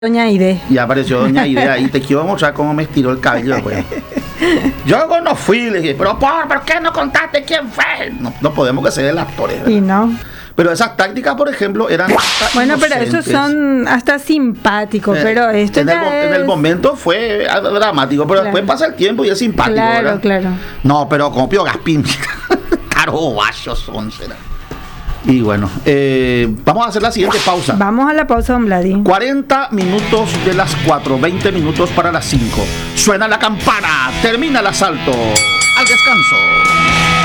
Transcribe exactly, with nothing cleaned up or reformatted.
Doña Aide. Y apareció Doña Aide ahí. Te quiero mostrar cómo me estiró el cabello después. Yo no fui, le dije, pero ¿por, ¿por qué no contaste quién fue? No, no podemos que ser el actor, ¿verdad? Y no. Pero esas tácticas, por ejemplo, eran bueno, pero esos son hasta simpáticos, eh, pero esto en, ya el, es... en el momento fue dramático, pero claro. Después pasa el tiempo y es simpático, claro, ¿verdad? Claro, no, pero como Pío Gaspín, caro vallos son, será. Y bueno, eh, vamos a hacer la siguiente pausa. Vamos a la pausa, don Vladi. cuarenta minutos de las cuatro, veinte minutos para las cinco. Suena la campana, termina el asalto. Al descanso.